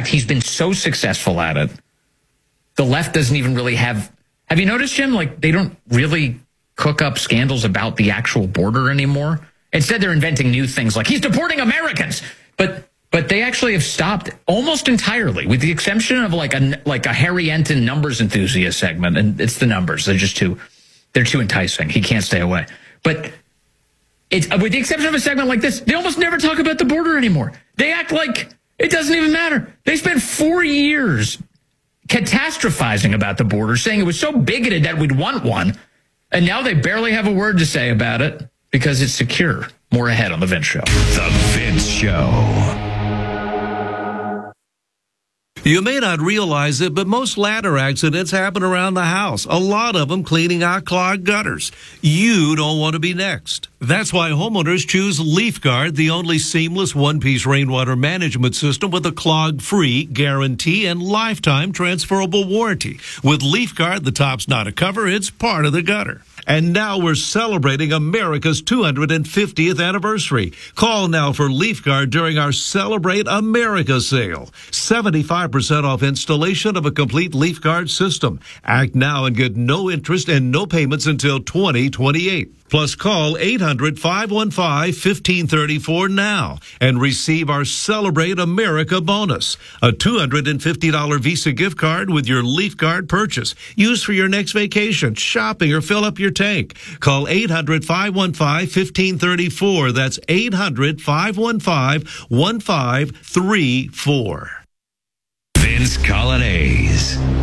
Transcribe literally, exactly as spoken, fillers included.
fact, he's been so successful at it. The left doesn't even really have... Have you noticed, Jim? Like, they don't really cook up scandals about the actual border anymore. Instead, they're inventing new things like, he's deporting Americans. But but they actually have stopped almost entirely, with the exception of like a, like a Harry Enton numbers enthusiast segment. And it's the numbers. They're just too... They're too enticing. He can't stay away. But it's, with the exception of a segment like this, they almost never talk about the border anymore. They act like it doesn't even matter. They spent four years catastrophizing about the border, saying it was so bigoted that we'd want one. And now they barely have a word to say about it because it's secure. More ahead on The Vince Show. The Vince Show. You may not realize it, but most ladder accidents happen around the house. A lot of them cleaning out clogged gutters. You don't want to be next. That's why homeowners choose LeafGuard, the only seamless one-piece rainwater management system with a clog-free guarantee and lifetime transferable warranty. With LeafGuard, the top's not a cover, it's part of the gutter. And now we're celebrating America's two hundred fiftieth anniversary. Call now for LeafGuard during our Celebrate America sale. seventy-five percent off installation of a complete LeafGuard system. Act now and get no interest and no payments until twenty twenty-eight. Plus, call eight hundred, five one five, one five three four now and receive our Celebrate America bonus. A two hundred fifty dollars Visa gift card with your LeafGuard purchase. Used for your next vacation, shopping, or fill up your tank. Call eight hundred, five one five, one five three four. That's eight hundred, five one five, one five three four. Vince Coglianese.